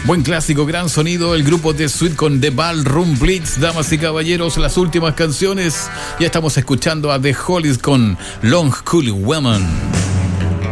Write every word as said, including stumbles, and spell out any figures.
Buen clásico, gran sonido, el grupo de Sweet con The Ballroom Blitz. Damas y caballeros, las últimas canciones. Ya estamos escuchando a The Hollies con Long Cool Woman.